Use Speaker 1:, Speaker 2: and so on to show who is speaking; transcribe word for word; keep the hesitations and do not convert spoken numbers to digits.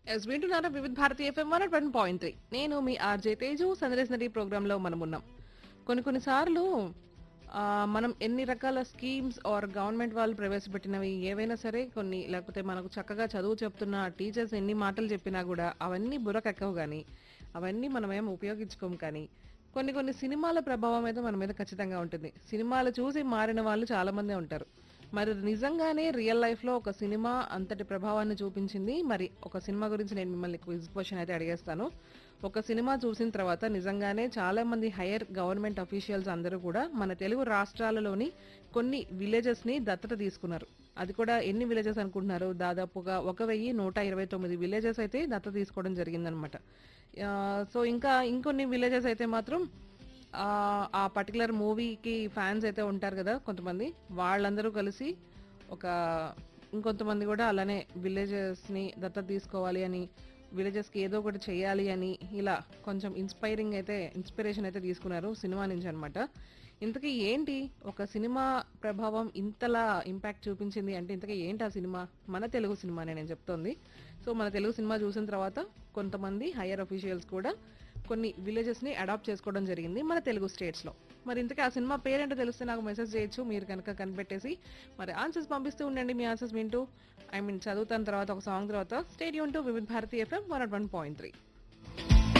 Speaker 1: Yes వింటున్నారా వివిధ Bharati FM one one point three. నేను మీ ఆర్జే తేజు సందేశ్ నది ప్రోగ్రామ్ లో మనం ఉన్నాం. కొన్ని కొన్ని సార్లు ఆ, మనం ఎన్ని రకాల స్కీమ్స్ ఆర్ గవర్నమెంట్ వాళ్ళు ప్రవేశపెట్టినవి ఏవైనా సరే కొన్ని లేకపోతే మనకు చక్కగా చదువు చెప్తున్న టీచర్స్ ఎన్ని మాటలు చెప్పినా కూడా అవన్నీ బుర్రకెక్కవు కానీ అవన్నీ మనం ఏం ఉపయోగించుకోము కానీ కొన్ని కొన్ని సినిమాల ప్రభావం అయితే మన మీద ఖచ్చితంగా ఉంటుంది. సినిమాలు చూసి మారిన వాళ్ళు చాలా మందే ఉంటారు. మరి నిజంగానే రియల్ లైఫ్ లో ఒక సినిమా అంతటి ప్రభావాన్ని చూపించింది. మరి ఒక సినిమా గురించి నేను మిమ్మల్ని క్విజ్ క్వశ్చన్ అయితే అడిగేస్తాను. ఒక సినిమా చూసిన తర్వాత నిజంగానే చాలా మంది హైయర్ గవర్నమెంట్ అఫీషియల్స్ అందరూ కూడా మన తెలుగు రాష్ట్రాలలోని కొన్ని విలేజెస్ ని దత్తత తీసుకున్నారు. అది కూడా ఎన్ని విలేజెస్ అనుకుంటున్నారు? దాదాపుగా ఒక వెయ్యి నూట ఇరవై తొమ్మిది విలేజెస్ అయితే దత్తత తీసుకోవడం జరిగిందనమాట. సో ఇంకా ఇంకొన్ని విలేజెస్ అయితే మాత్రం ఆ ఆ పర్టికులర్ మూవీకి ఫ్యాన్స్ అయితే ఉంటారు కదా కొంతమంది, వాళ్ళందరూ కలిసి ఒక ఇంకొంతమంది కూడా అలానే విలేజెస్ ని దత్తత తీసుకోవాలి అని, విలేజెస్ కి ఏదో ఒకటి చేయాలి అని ఇలా కొంచెం ఇన్స్పైరింగ్ అయితే ఇన్స్పిరేషన్ అయితే తీసుకున్నారు సినిమా నుంచి అనమాట. ఇంతకీ ఏంటి ఒక సినిమా ప్రభావం ఇంతలా ఇంపాక్ట్ చూపించింది అంటే ఇంతకీ ఏంటి ఆ సినిమా? మన తెలుగు సినిమానే నేను చెప్తోంది. సో మన తెలుగు సినిమా చూసిన తర్వాత కొంతమంది హైయర్ అఫీషియల్స్ కూడా కొన్ని విలేజెస్ ని అడాప్ట్ చేసుకోవడం జరిగింది మన తెలుగు స్టేట్స్ లో. మరి ఇంతకీ ఆ సినిమా పేరేంటో తెలిస్తే నాకు మెసేజ్ చేయొచ్చు మీరు కనుక కనిపెట్టేసి. మరి ఆన్సర్స్ పంపిస్తూ ఉండండి. మీ ఆన్సర్స్ వింటూ ఐ మీన్ చదువుతాను తర్వాత ఒక సాంగ్ తర్వాత స్టేడియం టు వివిధ Bharati FM one one point three.